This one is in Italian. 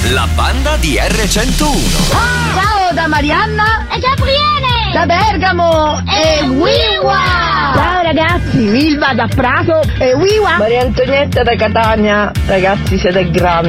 La banda di R101. Ciao da Marianna E Gabriele! da Bergamo e Wiwa. Ciao ragazzi, Vilma da Prato e Wiwa. Maria Antonietta da Catania, ragazzi siete grandi.